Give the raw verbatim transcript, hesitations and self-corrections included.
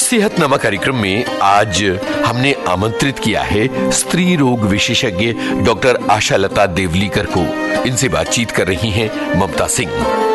सेहतनामा कार्यक्रम में आज हमने आमंत्रित किया है स्त्री रोग विशेषज्ञ डॉक्टर आशा लता देवलीकर को। इनसे बातचीत कर रही हैं ममता सिंह।